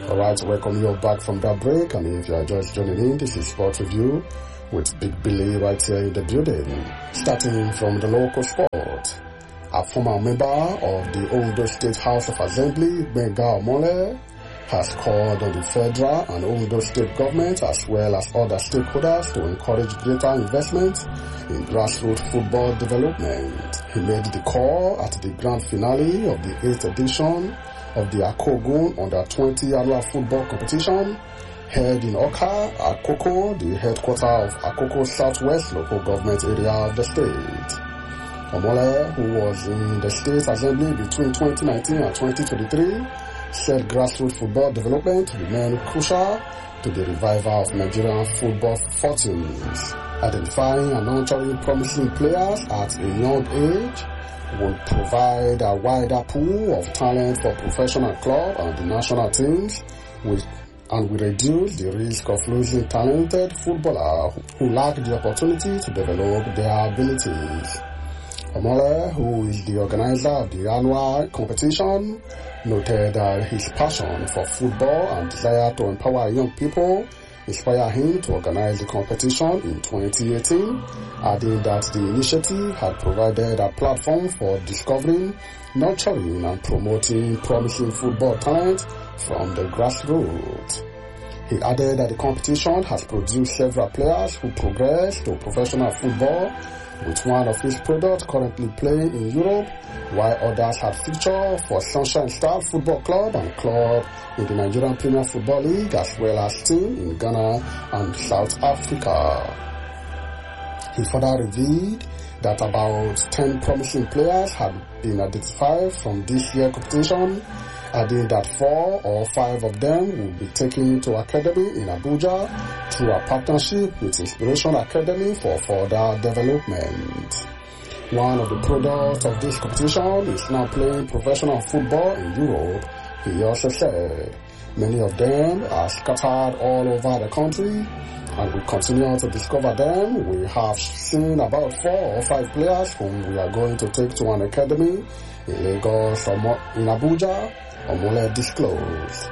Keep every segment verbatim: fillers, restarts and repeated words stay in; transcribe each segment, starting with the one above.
Alright, welcome you back from that break, and if you are just joining in, this is Sport Review with Big Billy right here in the building. Starting from the local sport, a former member of the Ondo State House of Assembly, Gbenga Omole, has called on the federal and Ondo State government as well as other stakeholders to encourage greater investment in grassroots football development. He made the call at the grand finale of the eighth edition of the Akogun Under twenty annual football competition held in Oka, Akoko, the headquarters of Akoko Southwest local government area of the state. Omole, who was in the state assembly between twenty nineteen and twenty twenty-three, said grassroots football development remained crucial to the revival of Nigerian football fortunes. Identifying and nurturing promising players at a young age will provide a wider pool of talent for professional club and the national teams, with, and will reduce the risk of losing talented footballers who lack the opportunity to develop their abilities. Omole, who is the organizer of the annual competition, noted that his passion for football and desire to empower young people inspired him to organize the competition in twenty eighteen, adding that the initiative had provided a platform for discovering, nurturing and promoting promising football talent from the grassroots. He added that the competition has produced several players who progressed to professional football, with one of his products currently playing in Europe, while others had featured for Sunshine Star Football Club and club in the Nigerian Premier Football League, as well as team in Ghana and South Africa. He further revealed that about ten promising players had been identified from this year's competition, adding that four or five of them will be taken to academy in Abuja through a partnership with Inspiration Academy for further development. One of the products of this competition is now playing professional football in Europe, he also said. Many of them are scattered all over the country, and we continue to discover them. We have seen about four or five players whom we are going to take to an academy in Lagos or in Abuja, Omole disclosed.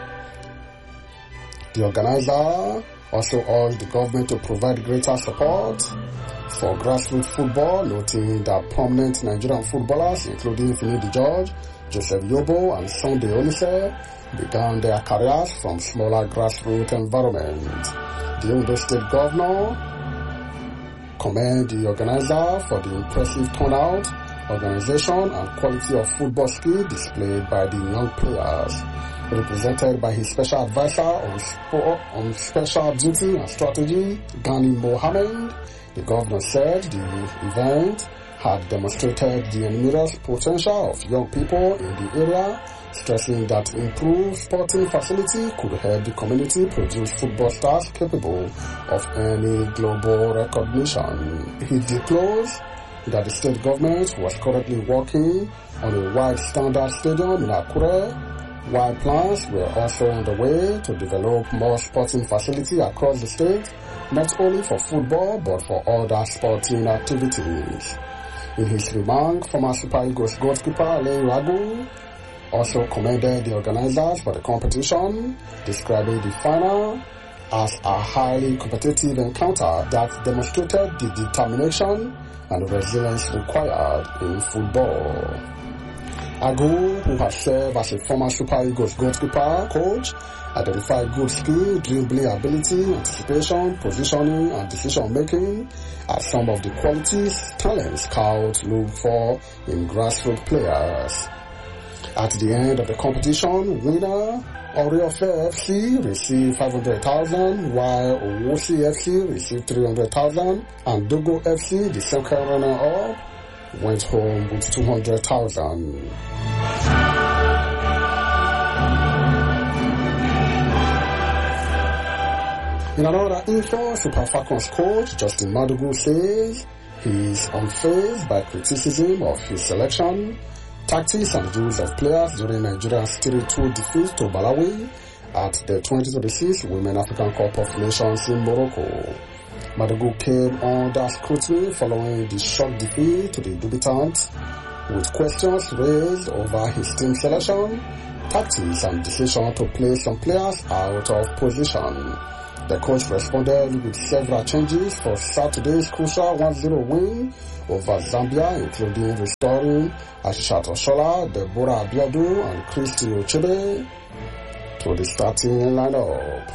The organizer also urged the government to provide greater support for grassroots football, noting that prominent Nigerian footballers, including Finidi George, Joseph Yobo, and Sunday Olise, began their careers from smaller grassroots environments. The Ondo State Governor commended the organizer for the impressive turnout, organization and quality of football skill displayed by the young players. Represented by his special advisor on, sport, on special duty and strategy, Gani Mohammed, the governor said the event had demonstrated the enormous potential of young people in the area, stressing that improved sporting facility could help the community produce football stars capable of any global recognition. He disclosed that the state government was currently working on a wide standard stadium in Akure, while plans were also on the way to develop more sporting facilities across the state, not only for football but for other sporting activities. In his remarks, former Super Eagles goalkeeper Lei Ragu also commended the organizers for the competition, describing the final as a highly competitive encounter that demonstrated the determination and resilience required in football. Agu, who has served as a former Super Eagles goalkeeper coach, identified good skill, dribbling ability, anticipation, positioning, and decision-making as some of the qualities talent scouts look for in grassroots players. At the end of the competition, winner Oriofe F C received five hundred thousand dollars, while Owosi F C received three hundred thousand dollars, and Dogo F C, the second runner-up, went home with two hundred thousand dollars. In another info, Super Falcons coach Justin Madugu says he is unfazed by criticism of his selection, tactics and use of players during Nigeria's three two defeat to Malawi at the twenty twenty-six Women African Cup of Nations in Morocco. Madugu came under scrutiny following the shock defeat to the debutants with questions raised over his team selection, tactics and decision to play some players out of position. The coach responded with several changes for Saturday's crucial one zero win over Zambia, including restoring Ashisat Oshola, Deborah Abiodun and Christy Ochebe to the starting lineup.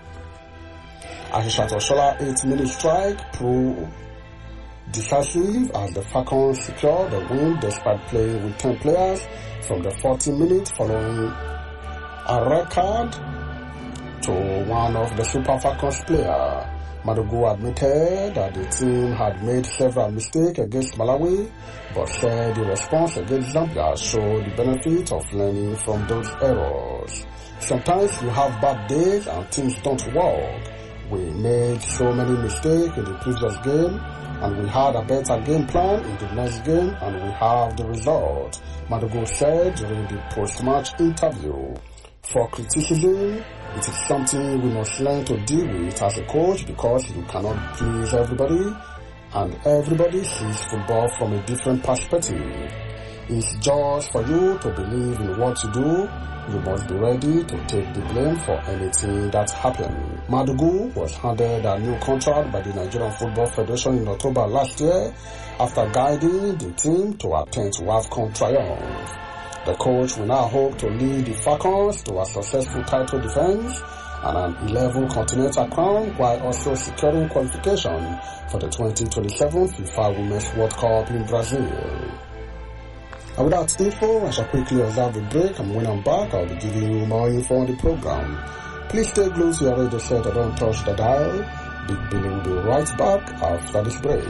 Ashisat Oshola eight-minute strike proved decisive as the Falcons secured the win despite playing with ten players from the forty minutes following a red card to one of the Super Falcons players. Madugu admitted that the team had made several mistakes against Malawi, but said the response against Zambia showed the benefit of learning from those errors. Sometimes you have bad days and things don't work. We made so many mistakes in the previous game, and we had a better game plan in the next game, and we have the result, Madugu said during the post-match interview. For criticism, it is something we must learn to deal with as a coach because you cannot please everybody, and everybody sees football from a different perspective. It's just for you to believe in what you do. You must be ready to take the blame for anything that happened. Madugu was handed a new contract by the Nigerian Football Federation in October last year after guiding the team to a tenth WAFCON triumph. The coach will now hope to lead the Falcons to a successful title defense and an eleventh continental crown while also securing qualification for the twenty twenty-seven FIFA Women's World Cup in Brazil. And with that info, I shall quickly observe a break, and when I'm back, I'll be giving you more info on the program. Please stay close to your radio set and don't touch the dial. Big Billy will be right back after this break.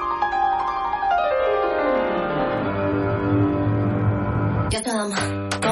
Get them.